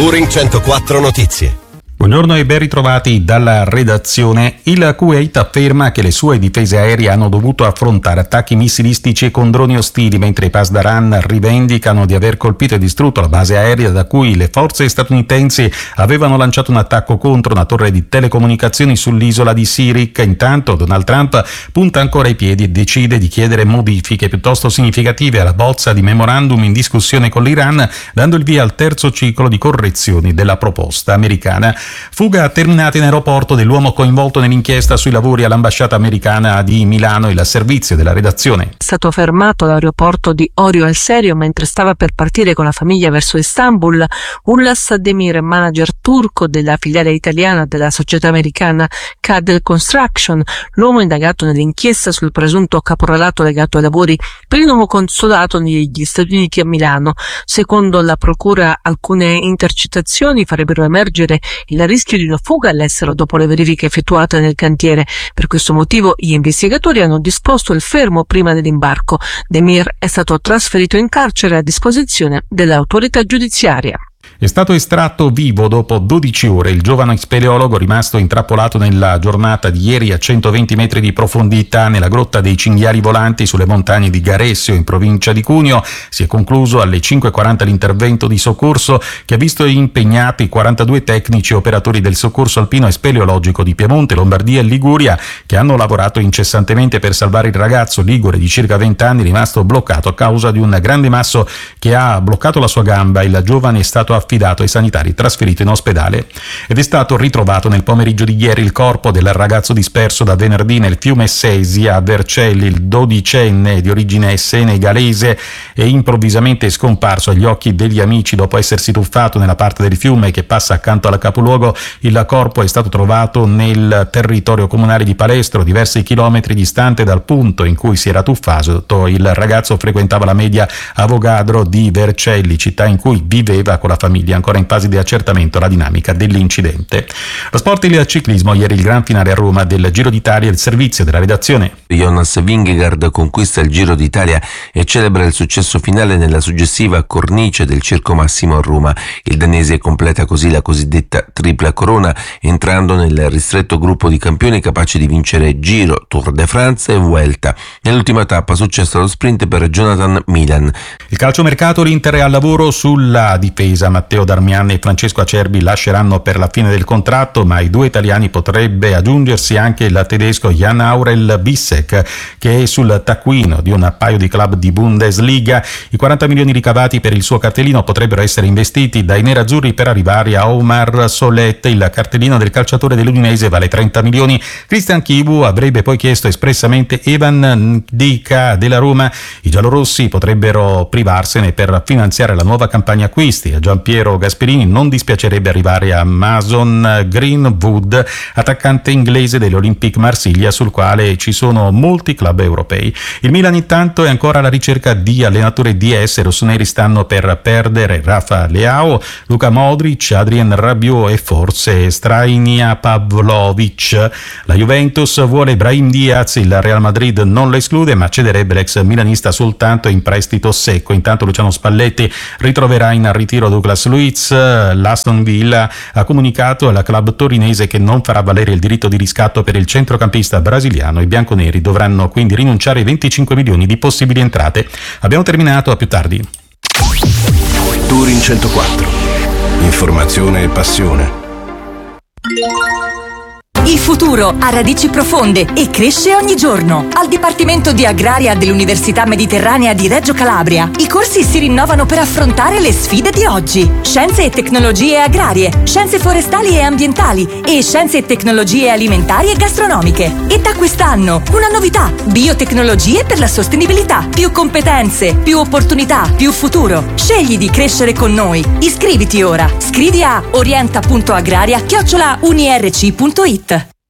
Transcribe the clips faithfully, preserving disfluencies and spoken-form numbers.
Touring centoquattro Notizie. Buongiorno e ben ritrovati dalla redazione. Il Kuwait afferma che le sue difese aeree hanno dovuto affrontare attacchi missilistici con droni ostili, mentre i Pasdaran rivendicano di aver colpito e distrutto la base aerea da cui le forze statunitensi avevano lanciato un attacco contro una torre di telecomunicazioni sull'isola di Sirik. Intanto Donald Trump punta ancora i piedi e decide di chiedere modifiche piuttosto significative alla bozza di memorandum in discussione con l'Iran, dando il via al terzo ciclo di correzioni della proposta americana. Fuga terminata in aeroporto dell'uomo coinvolto nell'inchiesta sui lavori all'ambasciata americana di Milano. Il servizio della redazione. È stato fermato all'aeroporto di Orio al Serio mentre stava per partire con la famiglia verso Istanbul Ullas Demir, manager turco della filiale italiana della società americana Cadel Construction, l'uomo indagato nell'inchiesta sul presunto caporalato legato ai lavori per il nuovo consolato negli Stati Uniti a Milano. Secondo la procura, alcune intercettazioni farebbero emergere il rischio di una fuga all'estero dopo le verifiche effettuate nel cantiere. Per questo motivo gli investigatori hanno disposto il fermo prima dell'imbarco. Demir è stato trasferito in carcere a disposizione dell'autorità giudiziaria. È stato estratto vivo dopo dodici ore il giovane speleologo rimasto intrappolato nella giornata di ieri a centoventi metri di profondità nella grotta dei Cinghiali Volanti sulle montagne di Garessio in provincia di Cuneo. Si è concluso alle cinque e quaranta l'intervento di soccorso che ha visto impegnati quarantadue tecnici operatori del soccorso alpino e speleologico di Piemonte, Lombardia e Liguria, che hanno lavorato incessantemente per salvare il ragazzo ligure di circa venti anni rimasto bloccato a causa di un grande masso che ha bloccato la sua gamba. Il giovane è stato affidato ai sanitari, trasferito in ospedale, ed è stato ritrovato nel pomeriggio di ieri il corpo del ragazzo disperso da venerdì nel fiume Sesia a Vercelli. Il dodicenne di origine senegalese è improvvisamente scomparso agli occhi degli amici dopo essersi tuffato nella parte del fiume che passa accanto al capoluogo. Il corpo è stato trovato nel territorio comunale di Palestro, diversi chilometri distante dal punto in cui si era tuffato. Il ragazzo frequentava la media Avogadro di Vercelli, città in cui viveva con la famiglia. Ancora in fase di accertamento la dinamica dell'incidente. Lo sport e il ciclismo. Ieri il gran finale a Roma del Giro d'Italia. Il servizio della redazione. Jonas Vingegaard conquista il Giro d'Italia e celebra il successo finale nella suggestiva cornice del Circo Massimo a Roma. Il danese completa così la cosiddetta tripla corona, entrando nel ristretto gruppo di campioni capaci di vincere Giro, Tour de France e Vuelta. Nell'ultima tappa successo allo sprint per Jonathan Milan. Il calciomercato. L'Inter è al lavoro sulla difesa. Matteo Darmian e Francesco Acerbi lasceranno per la fine del contratto, ma ai due italiani potrebbe aggiungersi anche il tedesco Jan Aurel Bissek, che è sul taccuino di un paio di club di Bundesliga. I quaranta milioni ricavati per il suo cartellino potrebbero essere investiti dai nerazzurri per arrivare a Omar Solet. Il cartellino del calciatore dell'Udinese vale trenta milioni. Christian Chivu avrebbe poi chiesto espressamente Evan Ndika della Roma. I giallorossi potrebbero privarsene per finanziare la nuova campagna acquisti. A Giampiero Gasperini non dispiacerebbe arrivare a Mason Greenwood, attaccante inglese dell'Olympique Marsiglia, sul quale ci sono molti club europei. Il Milan intanto è ancora alla ricerca di allenatori D S. I rossoneri stanno per perdere Rafa Leao, Luka Modric, Adrien Rabiot e forse Strainia Pavlovic. La Juventus vuole Brahim Diaz, il Real Madrid non lo esclude, ma cederebbe l'ex milanista soltanto in prestito secco. Intanto Luciano Spalletti ritroverà in ritiro Douglas Luiz. L'Aston Villa ha comunicato alla club torinese che non farà valere il diritto di riscatto per il centrocampista brasiliano. I bianconeri dovranno quindi rinunciare ai venticinque milioni di possibili entrate. Abbiamo terminato, a più tardi. Touring centoquattro. Informazione e passione. Il futuro ha radici profonde e cresce ogni giorno. Al Dipartimento di Agraria dell'Università Mediterranea di Reggio Calabria, i corsi si rinnovano per affrontare le sfide di oggi. Scienze e tecnologie agrarie, scienze forestali e ambientali e scienze e tecnologie alimentari e gastronomiche. E da quest'anno una novità: biotecnologie per la sostenibilità. Più competenze, più opportunità, più futuro. Scegli di crescere con noi. Iscriviti ora. Scrivi a orienta.agraria chiocciola unirc punto it.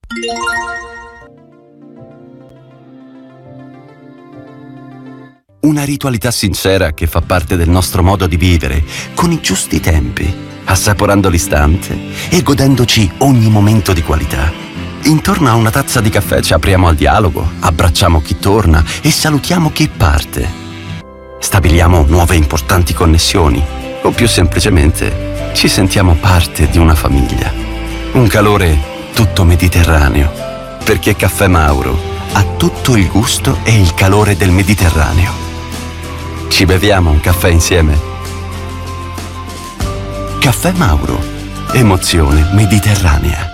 Una ritualità sincera che fa parte del nostro modo di vivere, con i giusti tempi, assaporando l'istante e godendoci ogni momento di qualità. Intorno a una tazza di caffè ci apriamo al dialogo, abbracciamo chi torna e salutiamo chi parte. Stabiliamo nuove importanti connessioni o più semplicemente ci sentiamo parte di una famiglia. Un calore tutto mediterraneo, perché Caffè Mauro ha tutto il gusto e il calore del Mediterraneo. Ci beviamo un caffè insieme? Caffè Mauro, emozione mediterranea.